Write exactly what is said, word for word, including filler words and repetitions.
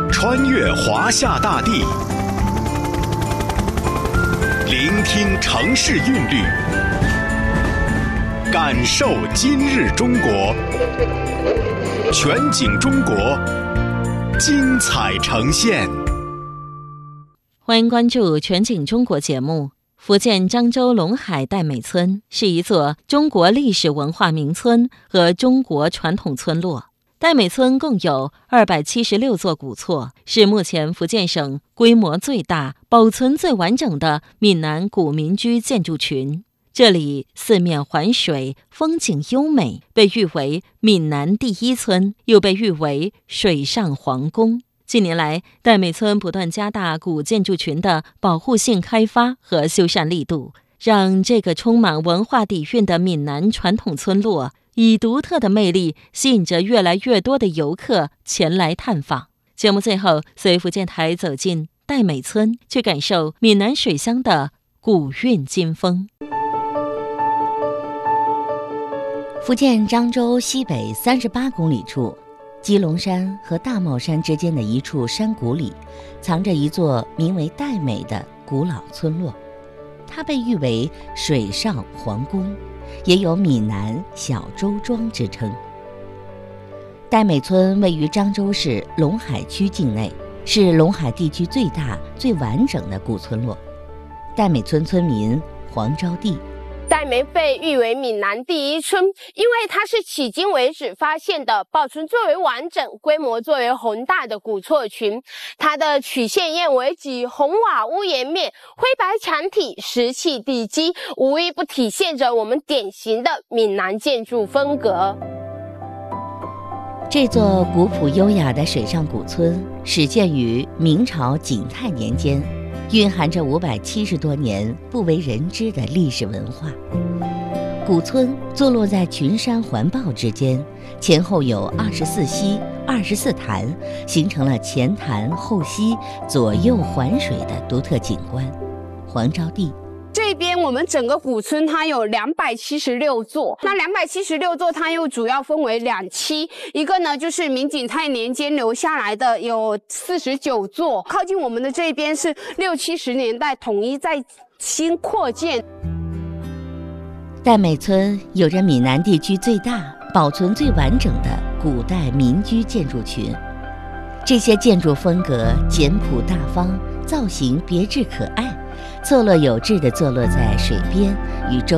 穿越华夏大地，聆听城市韵律，感受今日中国。全景中国，精彩呈现。 欢迎关注全景中国节目。福建漳州龙海戴美村是一座中国历史文化名村和中国传统村落。戴美村共有二百七十六座古厝，是目前福建省规模最大、保存最完整的闽南古民居建筑群。这里四面环水，风景优美，被誉为闽南第一村，又被誉为水上皇宫。近年来，戴美村不断加大古建筑群的保护性开发和修缮力度，让这个充满文化底蕴的闽南传统村落以独特的魅力吸引着越来越多的游客前来探访。节目最后，随福建台走进戴美村，去感受闽南水乡的古韵今风。 福建漳州西北三十八公里处，基隆山和大帽山之间的一处山谷里，藏着一座名为戴美的古老村落。它被誉为水上皇宫，也有闽南小周庄之称。戴美村位于漳州市龙海区境内，是龙海地区最大最完整的古村落。戴美村村民黄招娣， 戴美被誉为闽南第一村，因为它是迄今为止发现的保存最为完整、规模最为宏大的古厝群。它的曲线燕尾脊、红瓦屋檐面、灰白墙体、石砌地基，无一不体现着我们典型的闽南建筑风格。 这座古朴优雅的水上古村始建于明朝景泰年间，蕴含着五百七十多年不为人知的历史文化。古村坐落在群山环抱之间，前后有二十四溪、二十四潭，形成了前潭后溪、左右环水的独特景观。黄招娣， 这边我们整个古村它有两百七十六座，那两百七十六座它又主要分为两期，一个呢就是明景泰年间留下来的有四十九座，靠近我们的这边是六七十年代统一再新扩建。 戴美村有着闽南地区最大、保存最完整的古代民居建筑群，这些建筑风格简朴大方，造型别致可爱，错落有致地坐落在水边，与周